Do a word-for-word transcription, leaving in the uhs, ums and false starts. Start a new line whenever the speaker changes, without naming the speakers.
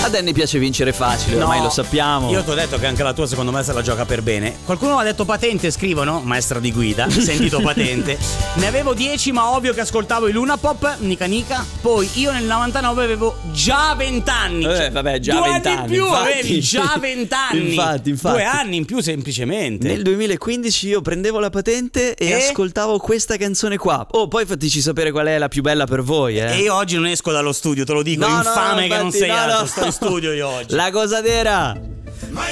Danny piace vincere facile, ormai
No,
lo sappiamo.
Io ti ho detto che anche la tua secondo me se la gioca per bene. Qualcuno ha detto patente, scrivono, maestra di guida, sentito patente. Ne avevo dieci, ma ovvio che ascoltavo i Luna Pop, Nica Nica. Poi io nel novantanove avevo già vent'anni.
Eh, vabbè, già
Due
vent'anni,
anni in più,
infatti.
avevi già vent'anni.
Infatti, infatti.
Due anni in più semplicemente.
Nel duemilaquindici io prendevo la patente e,
E?
ascoltavo questa canzone qua. Oh, poi fateci sapere qual è la più bella per voi, eh.
E io oggi non esco dallo studio, te lo dico,
No, no,
infame
no,
che non
infatti,
sei
no,
altro,
no.
sto in studio io oggi.
La Gozadera.